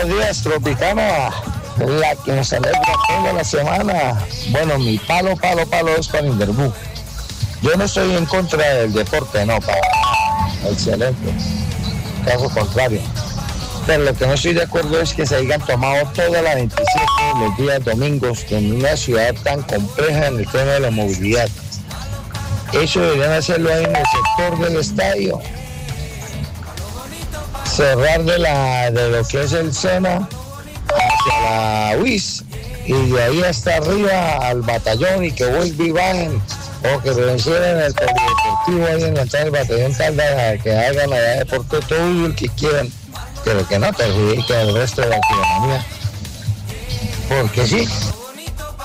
Buenos días, Tropicana. La que nos alegra toda la semana. Bueno, mi palo es para Inderbú. Yo no estoy en contra del deporte, no, para excelente. Caso contrario. Pero lo que no estoy de acuerdo es que se hayan tomado todas las 27 los días domingos en una ciudad tan compleja en el tema de la movilidad. Eso deberían hacerlo ahí en el sector del estadio. Cerrar de lo que es el Sena hacia la UIS y de ahí hasta arriba al batallón y que vuelvan y bajen o que vencieran el polideportivo ahí en la entrada del batallón Caldas, que hagan allá deporte todo el que quieran, pero que no perjudique al resto de la ciudadanía, porque sí.